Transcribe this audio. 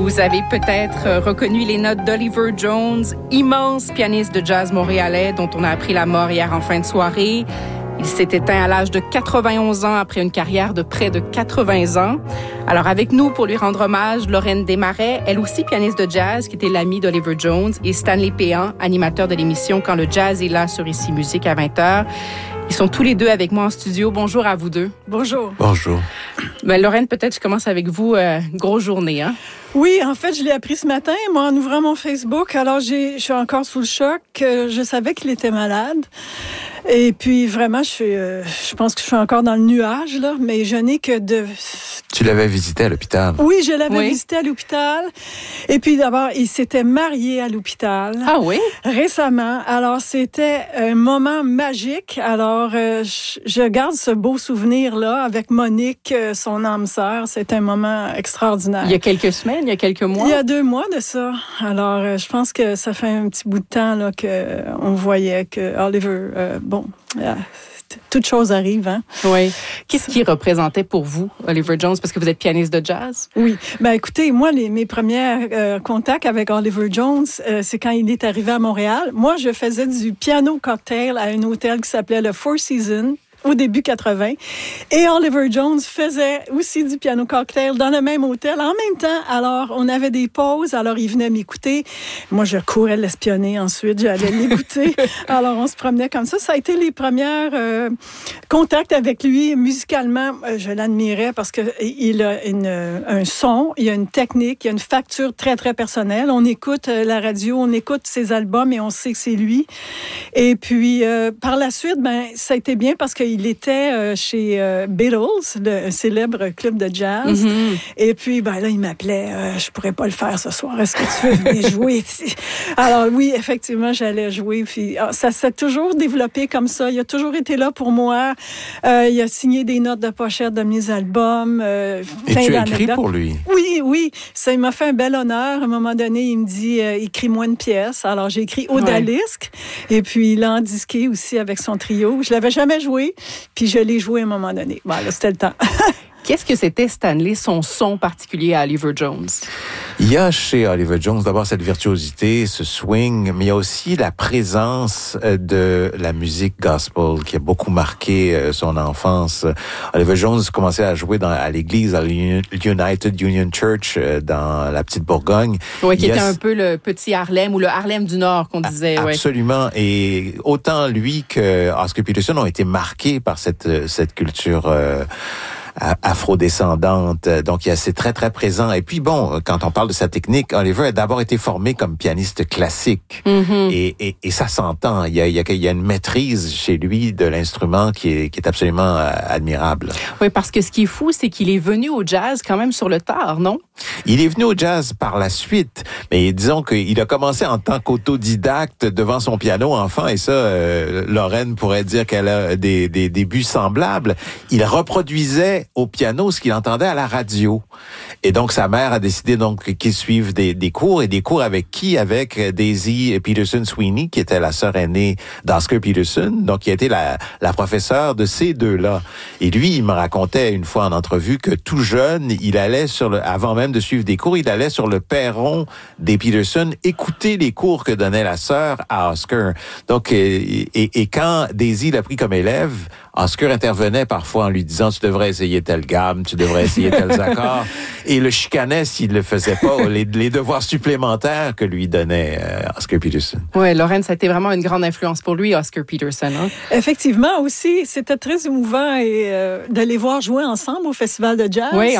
Vous avez peut-être reconnu les notes d'Oliver Jones, immense pianiste de jazz montréalais dont on a appris la mort hier en fin de soirée. Il s'est éteint à l'âge de 91 ans après une carrière de près de 80 ans. Alors avec nous pour lui rendre hommage, Lorraine Desmarais, elle aussi pianiste de jazz qui était l'amie d'Oliver Jones, et Stanley Péan, animateur de l'émission Quand le jazz est là sur Ici Musique à 20h. Ils sont tous les deux avec moi en studio. Bonjour à vous deux. Bonjour. Bonjour. Ben, Lorraine, peut-être je commence avec vous. Grosse journée, hein? Oui, en fait, je l'ai appris ce matin, moi, en ouvrant mon Facebook. Alors, je suis encore sous le choc. Je savais qu'il était malade. Et puis, vraiment, je pense que je suis encore dans le nuage, là, mais je n'ai que de... Tu l'avais visité à l'hôpital? Oui, je l'avais visité à l'hôpital. Et puis, d'abord, il s'était marié à l'hôpital. Ah oui? Récemment. Alors, c'était un moment magique. Alors, je garde ce beau souvenir-là avec Monique, son âme sœur. C'est un moment extraordinaire. Il y a quelques semaines, il y a quelques mois? Il y a 2 mois de ça. Alors, je pense que ça fait un petit bout de temps là, qu'on voyait que Oliver... toute chose arrive, hein? Oui. Qu'est-ce qui représentait pour vous, Oliver Jones, parce que vous êtes pianiste de jazz? Oui. Ben écoutez, moi, mes premiers contacts avec Oliver Jones, c'est quand il est arrivé à Montréal. Moi, je faisais du piano cocktail à un hôtel qui s'appelait le Four Seasons, au début 80. Et Oliver Jones faisait aussi du piano cocktail dans le même hôtel en même temps. Alors, on avait des pauses. Alors, il venait m'écouter. Moi, je courais l'espionner ensuite. J'allais l'écouter. Alors, on se promenait comme ça. Ça a été les premiers contacts avec lui. Musicalement, je l'admirais parce qu'il a un son, il a une technique, il a une facture très, très personnelle. On écoute la radio, on écoute ses albums et on sait que c'est lui. Et puis, par la suite, ça a été bien parce qu'il était chez Beatles, le célèbre club de jazz. Mm-hmm. Et puis, là, il m'appelait. Je pourrais pas le faire ce soir. Est-ce que tu veux venir jouer? Alors oui, effectivement, j'allais jouer. Puis ça s'est toujours développé comme ça. Il a toujours été là pour moi. Il a signé des notes de pochette de mes albums. Et tu as écrit pour lui? Oui. Ça il m'a fait un bel honneur. À un moment donné, il me dit, écris-moi une pièce. Alors, j'ai écrit Odalisque. Et puis, il a endisqué aussi avec son trio. Je l'avais jamais joué. Puis je l'ai joué à un moment donné. Voilà, c'était le temps. Qu'est-ce que c'était, Stanley, son son particulier à Oliver Jones? Il y a chez Oliver Jones d'abord cette virtuosité, ce swing, mais il y a aussi la présence de la musique gospel qui a beaucoup marqué son enfance. Oliver Jones commençait à jouer à l'église, à l'United Union Church dans la petite Bourgogne. Oui, qui était un peu le petit Harlem ou le Harlem du Nord qu'on disait. Absolument. Et autant lui que Oscar Peterson ont été marqués par cette culture afrodescendante. Donc, c'est très, très présent. Et puis, quand on parle de sa technique, Oliver a d'abord été formé comme pianiste classique. Mm-hmm. Et ça s'entend. Il y a une maîtrise chez lui de l'instrument qui est absolument admirable. Oui, parce que ce qui est fou, c'est qu'il est venu au jazz quand même sur le tard, non? Il est venu au jazz par la suite, mais disons qu'il a commencé en tant qu'autodidacte devant son piano enfant, et ça, Lorraine pourrait dire qu'elle a des débuts semblables. Il reproduisait au piano ce qu'il entendait à la radio. Et donc, sa mère a décidé qu'il suive des cours, et des cours avec qui? Avec Daisy Peterson Sweeney, qui était la sœur aînée d'Oscar Peterson, donc qui a été la professeure de ces deux-là. Et lui, il me racontait une fois en entrevue que tout jeune, il allait avant même de suivre des cours, il allait sur le perron des Peterson écouter les cours que donnait la sœur à Oscar. Donc, et quand Daisy l'a pris comme élève, Oscar intervenait parfois en lui disant « Tu devrais essayer telle gamme, tu devrais essayer tels accords ». Et le chicanait s'il ne faisait pas les devoirs supplémentaires que lui donnait Oscar Peterson. Oui, Lorraine, ça a été vraiment une grande influence pour lui, Oscar Peterson. Hein? Effectivement aussi, c'était très émouvant de les voir jouer ensemble au Festival de jazz. Oui,